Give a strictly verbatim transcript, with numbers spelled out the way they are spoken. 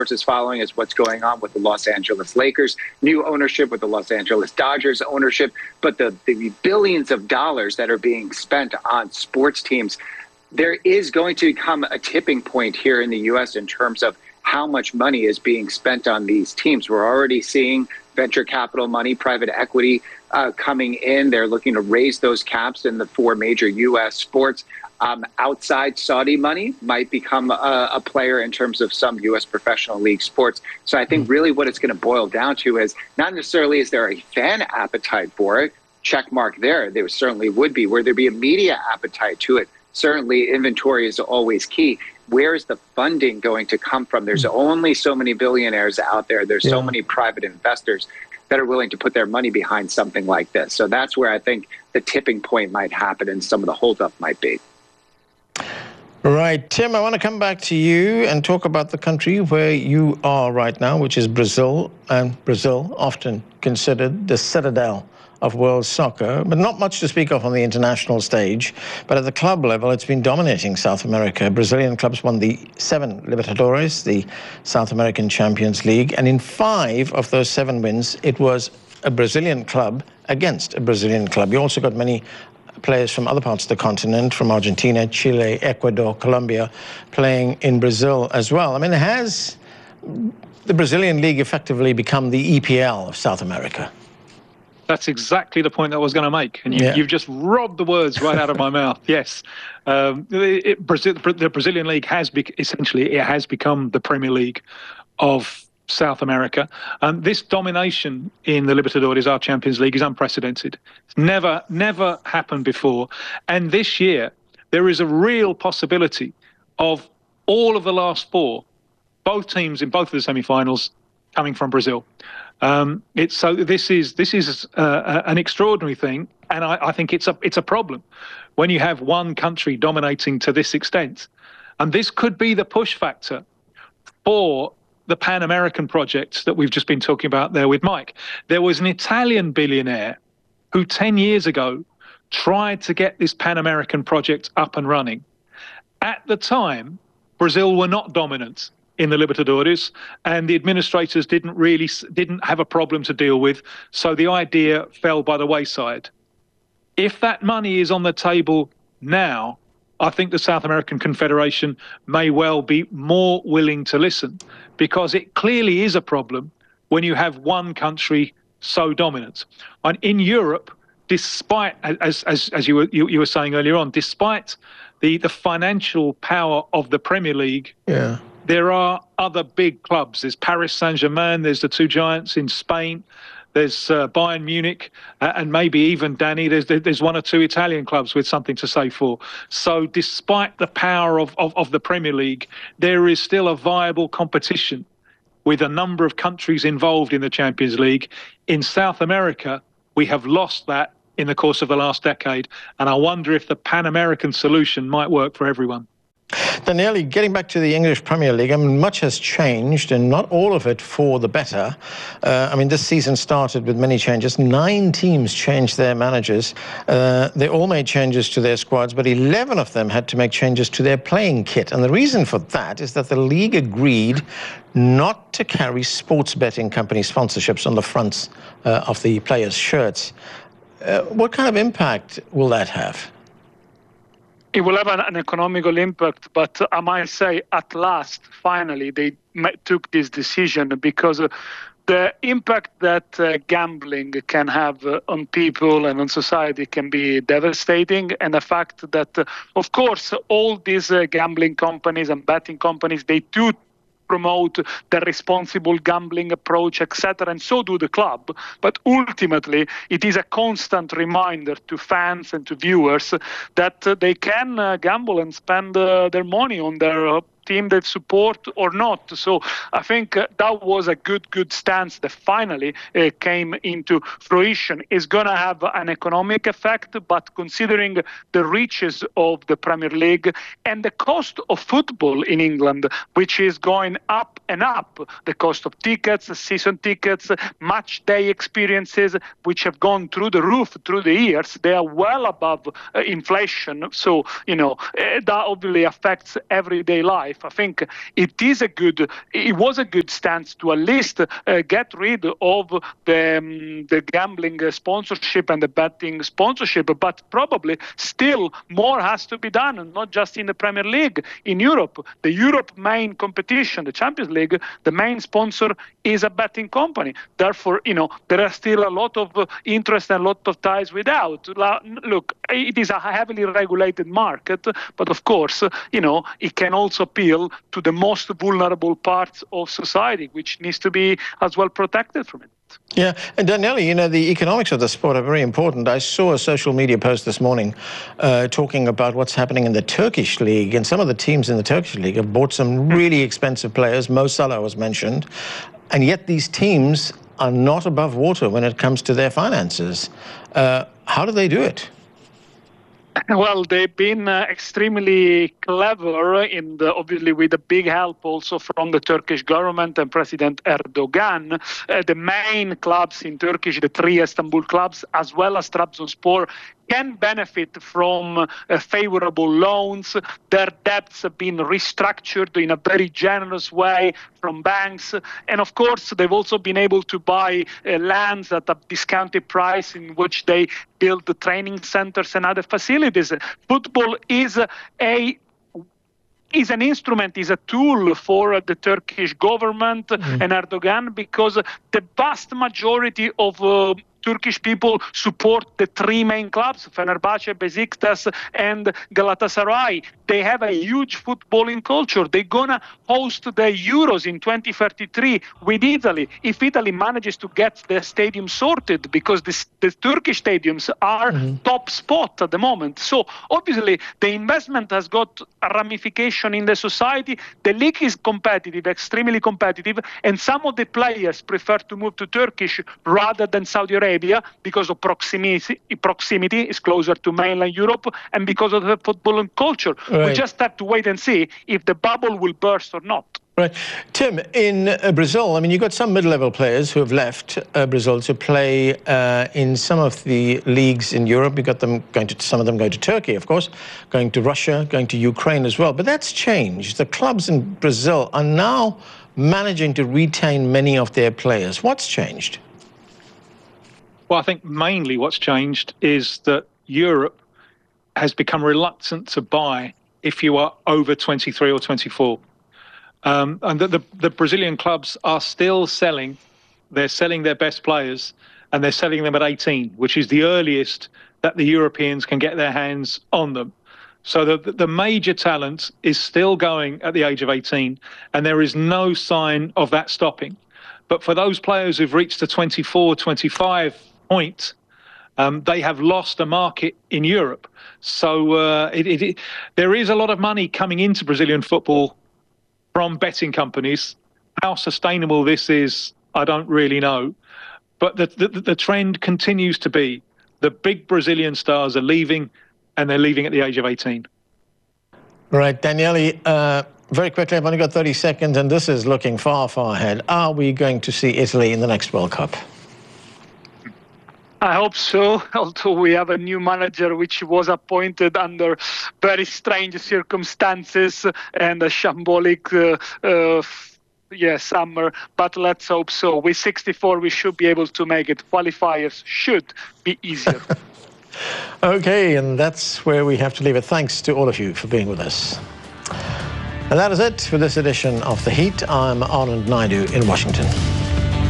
is following is what's going on with the Los Angeles Lakers, new ownership with the Los Angeles Dodgers ownership, but the, the billions of dollars that are being spent on sports teams. There is going to become a tipping point here in the U S in terms of how much money is being spent on these teams. We're already seeing venture capital money, private equity uh, coming in. They're looking to raise those caps in the four major U S sports. Um, outside Saudi money might become a, a player in terms of some U S professional league sports. So I think really what it's going to boil down to is not necessarily is there a fan appetite for it, check mark there. There certainly would be. Where there be a media appetite to it, certainly inventory is always key. Where is the funding going to come from? There's only so many billionaires out there. There's yeah. so many private investors that are willing to put their money behind something like this. So that's where I think the tipping point might happen and some of the holdup might be. Right. Tim, I want to come back to you and talk about the country where you are right now, which is Brazil. And Brazil, often considered the citadel of world soccer, but not much to speak of on the international stage. But at the club level, it's been dominating South America. Brazilian clubs won the seven Libertadores, the South American Champions League. And in five of those seven wins, it was a Brazilian club against a Brazilian club. You also got many players from other parts of the continent, from Argentina, Chile, Ecuador, Colombia, playing in Brazil as well. I mean, has the Brazilian league effectively become the E P L of South America? That's exactly the point that I was going to make. And you, yeah. you've just robbed the words right out of my mouth. Yes. Um, it, Brazil, the Brazilian league has be, essentially, it has become the Premier League of South America. Um, this domination in the Libertadores, our Champions League, is unprecedented. It's never, never happened before. And this year, there is a real possibility of all of the last four, both teams in both of the semi-finals, coming from Brazil. Um, it's so this is this is uh, an extraordinary thing, and I, I think it's a it's a problem when you have one country dominating to this extent. And this could be the push factor for the Pan-American project that we've just been talking about there with Mike. There was an Italian billionaire who ten years ago tried to get this Pan-American project up and running. At the time, Brazil were not dominant in the Libertadores, and the administrators didn't really didn't have a problem to deal with, so the idea fell by the wayside. If that money is on the table now, I think the South American Confederation may well be more willing to listen, because it clearly is a problem when you have one country so dominant. And in Europe, despite, as as, as you, were, you, you were saying earlier on, despite the, the financial power of the Premier League, yeah. there are other big clubs. There's Paris Saint-Germain, there's the two giants in Spain, there's uh, Bayern Munich, uh, and maybe even, Danny, there's there's one or two Italian clubs with something to say for. So despite the power of, of, of the Premier League, there is still a viable competition with a number of countries involved in the Champions League. In South America, we have lost that in the course of the last decade, and I wonder if the Pan-American solution might work for everyone. Daniele, getting back to the English Premier League, I mean, much has changed, and not all of it for the better. Uh, I mean, this season started with many changes. Nine teams changed their managers. Uh, they all made changes to their squads, but eleven of them had to make changes to their playing kit. And the reason for that is that the league agreed not to carry sports betting company sponsorships on the fronts uh, of the players' shirts. Uh, what kind of impact will that have? It will have an, an economical impact, but I might say at last, finally, they took this decision, because uh, the impact that uh, gambling can have uh, on people and on society can be devastating. And the fact that, uh, of course, all these uh, gambling companies and betting companies, they do promote the responsible gambling approach, et cetera, and so do the club. But ultimately, it is a constant reminder to fans and to viewers that uh, they can uh, gamble and spend uh, their money on their uh, team they support or not. So I think uh, that was a good, good stance that finally uh, came into fruition. It's going to have an economic effect, but considering the riches of the Premier League and the cost of football in England, which is going up and up, the cost of tickets, season tickets, match day experiences, which have gone through the roof through the years, they are well above uh, inflation. So, you know, uh, that obviously affects everyday life. life, I think it is a good, it was a good stance to at least uh, get rid of the, um, the gambling sponsorship and the betting sponsorship, but probably still more has to be done, not just in the Premier League. In Europe, the Europe main competition, the Champions League, the main sponsor is a betting company. Therefore, you know, there are still a lot of uh, interest and a lot of ties without. Look, it is a heavily regulated market, but of course, you know, it can also appeal to the most vulnerable parts of society, which needs to be as well protected from it. Yeah, and Daniele, you know, the economics of the sport are very important. I saw a social media post this morning uh, talking about what's happening in the Turkish league, and some of the teams in the Turkish league have bought some really expensive players. Mo Salah was mentioned, and yet these teams are not above water when it comes to their finances. Uh, how do they do it? Well, they've been uh, extremely clever, in the, obviously with a big help also from the Turkish government and President Erdogan. Uh, the main clubs in Turkey, the three Istanbul clubs, as well as Trabzonspor, can benefit from uh, favorable loans. Their debts have been restructured in a very generous way from banks. And of course, they've also been able to buy uh, lands at a discounted price in which they build the training centers and other facilities. Football is a is an instrument, is a tool for the Turkish government mm. and Erdogan, because the vast majority of uh, Turkish people support the three main clubs, Fenerbahce, Besiktas, and Galatasaray. They have a huge footballing culture. They're going to host the Euros in twenty thirty-three with Italy, if Italy manages to get the stadium sorted, because this, the Turkish stadiums are mm-hmm. top spot at the moment. So obviously the investment has got a ramification in the society. The league is competitive, extremely competitive, and some of the players prefer to move to Turkish rather than Saudi Arabia because of proximity. Proximity is closer to mainland Europe, and because of the footballing culture. Right. We just have to wait and see if the bubble will burst or not. Right. Tim, in uh, Brazil, I mean, you've got some mid-level players who have left uh, Brazil to play uh, in some of the leagues in Europe. You've got them going to, some of them going to Turkey, of course, going to Russia, going to Ukraine as well. But that's changed. The clubs in Brazil are now managing to retain many of their players. What's changed? Well, I think mainly what's changed is that Europe has become reluctant to buy if you are over twenty-three or twenty-four. Um, and the, the, the Brazilian clubs are still selling. They're selling their best players, and they're selling them at eighteen, which is the earliest that the Europeans can get their hands on them. So the, the major talent is still going at the age of eighteen, and there is no sign of that stopping. But for those players who've reached the twenty-four, twenty-five point, um, they have lost a market in Europe. So uh, it, it, it, there is a lot of money coming into Brazilian football from betting companies. How sustainable this is, I don't really know. But the, the, the trend continues to be the big Brazilian stars are leaving, and they're leaving at the age of eighteen. Right, Daniele, uh, very quickly, I've only got thirty seconds, and this is looking far, far ahead. Are we going to see Italy in the next World Cup? I hope so, although we have a new manager which was appointed under very strange circumstances and a shambolic uh, uh, yeah, summer. But let's hope so. With sixty-four, we should be able to make it. Qualifiers should be easier. Okay, and that's where we have to leave it. Thanks to all of you for being with us. And that is it for this edition of The Heat. I'm Anand Naidu in Washington.